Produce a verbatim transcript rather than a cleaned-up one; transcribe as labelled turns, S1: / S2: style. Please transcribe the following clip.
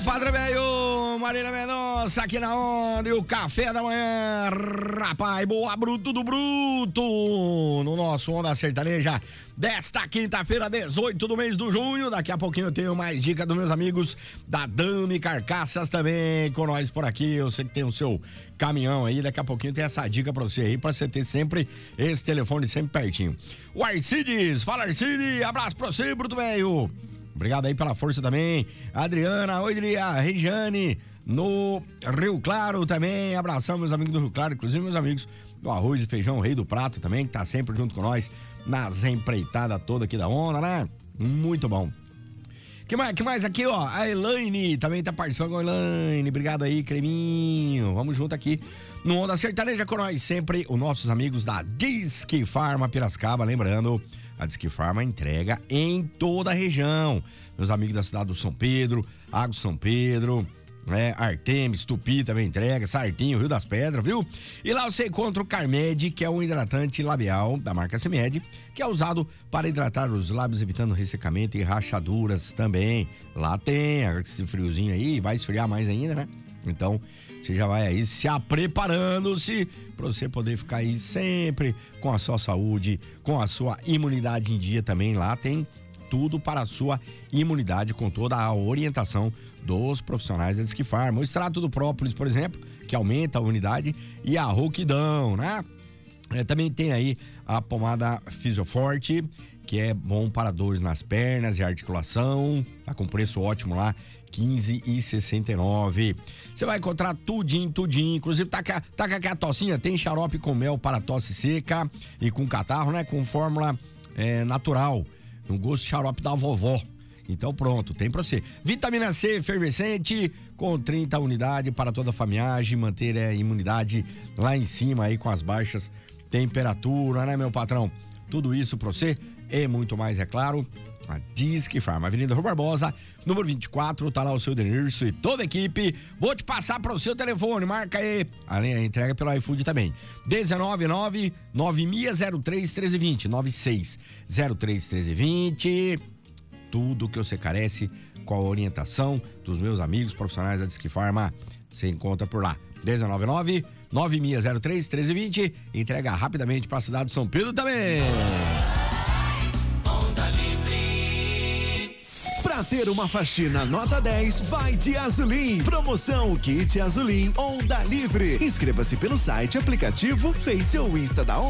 S1: Padre Velho, Marília Mendonça aqui na onda e o café da manhã, rapaz, boa bruto do bruto, no nosso Onda Sertaneja desta quinta-feira, dezoito do mês de junho. Daqui a pouquinho eu tenho mais dicas dos meus amigos da Dami Carcaças também com nós por aqui. Eu sei que tem o seu caminhão aí, daqui a pouquinho tem essa dica pra você aí, pra você ter sempre esse telefone sempre pertinho. O Arcides, fala Arcides, abraço pra você, bruto velho. Obrigado aí pela força também. Adriana, oi, Adria, Regiane, no Rio Claro também. Abração, meus amigos do Rio Claro, inclusive meus amigos do Arroz e Feijão, Rei do Prato também, que tá sempre junto com nós nas empreitadas toda aqui da onda, né? Muito bom. Que mais, que mais aqui, ó? A Elaine também tá participando com a Elaine. Obrigado aí, creminho. Vamos junto aqui no Onda Sertaneja com nós. Sempre os nossos amigos da Disque Farma Piracicaba. Lembrando, a Disque Farma entrega em toda a região. Meus amigos da cidade do São Pedro, Água São Pedro, né? Artemis, Tupi também entrega, Sartinho, Rio das Pedras, viu? E lá você encontra o Carmed, que é um hidratante labial da marca Cimed, que é usado para hidratar os lábios, evitando ressecamento e rachaduras também. Lá tem, esse friozinho aí, vai esfriar mais ainda, né? Então, você já vai aí se preparando-se para você poder ficar aí sempre com a sua saúde, com a sua imunidade em dia também. Lá tem tudo para a sua imunidade, com toda a orientação dos profissionais da Disque Farma. O extrato do própolis, por exemplo, que aumenta a imunidade, e a rouquidão, né? É, também tem aí a pomada Fisioforte, que é bom para dores nas pernas e articulação, tá com preço ótimo lá, quinze e sessenta e nove. Você vai encontrar tudinho, tudinho, inclusive tá com, tá com a tocinha, tem xarope com mel para tosse seca e com catarro, né? Com fórmula é, natural, um gosto de xarope da vovó. Então pronto, tem pra você. Vitamina C efervescente com trinta unidades para toda a famiagem, manter a imunidade lá em cima aí com as baixas temperaturas, né, meu patrão? Tudo isso pra você e muito mais, é claro. A Disque Farma, Avenida Rua Barbosa, número vinte e quatro, tá lá o seu Denilson e toda a equipe. Vou te passar para o seu telefone, marca aí. Além da entrega pelo iFood também. dezenove nove nove seis zero três um três dois zero, nove seis zero três um três dois zero. Tudo que você carece com a orientação dos meus amigos profissionais da Disque Farma, você encontra por lá. dezenove nove nove seis zero três um três dois zero. Entrega rapidamente para a cidade de São Pedro também.
S2: Pra ter uma faxina nota dez, vai de Azulim. Promoção Kit Azulim Onda Livre. Inscreva-se pelo site, aplicativo, Face ou Insta da Onda.